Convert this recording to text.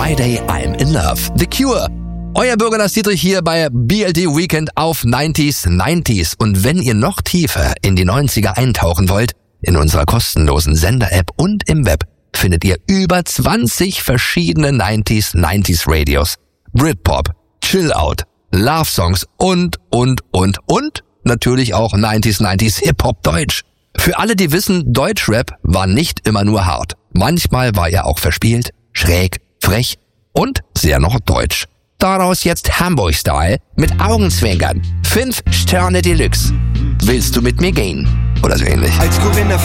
Friday I'm in Love. The Cure. Euer Bürger Lars Dietrich hier bei BLD Weekend auf 90s. Und wenn ihr noch tiefer in die 90er eintauchen wollt, in unserer kostenlosen Sender-App und im Web findet ihr über 20 verschiedene 90s Radios. Britpop, Chill-Out, Love-Songs und natürlich auch 90s Hip-Hop Deutsch. Für alle, die wissen, Deutschrap war nicht immer nur hart. Manchmal war er auch verspielt, schräg, frech und sehr noch deutsch. Daraus jetzt Hamburg-Style mit Augenzwinkern. 5 Sterne Deluxe. Willst du mit mir gehen? Oder so ähnlich. Als Corinna